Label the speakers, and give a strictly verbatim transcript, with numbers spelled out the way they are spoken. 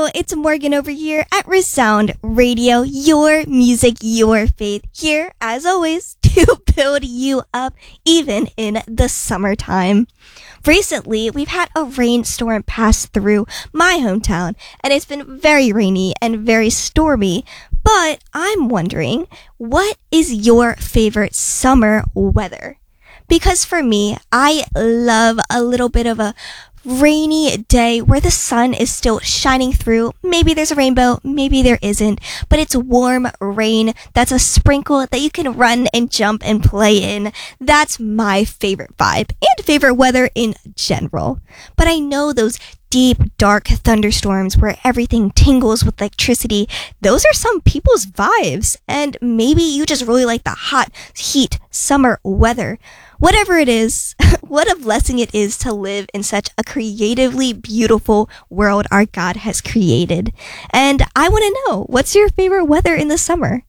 Speaker 1: it's Morgan over here at Resound Radio, your music, your faith, here, as always, to build you up, even in the summertime. Recently, we've had a rainstorm pass through my hometown, and it's been very rainy and very stormy, but I'm wondering, what is your favorite summer weather? Because for me, I love a little bit of a rainy day where the sun is still shining through. Maybe there's a rainbow, maybe there isn't, but it's warm rain that's a sprinkle that you can run and jump and play in. That's my favorite vibe and favorite weather in general. But I know those deep, dark thunderstorms where everything tingles with electricity, those are some people's vibes. And maybe you just really like the hot, heat, summer weather. Whatever it is, what a blessing it is to live in such a creatively beautiful world our God has created. And I want to know, what's your favorite weather in the summer?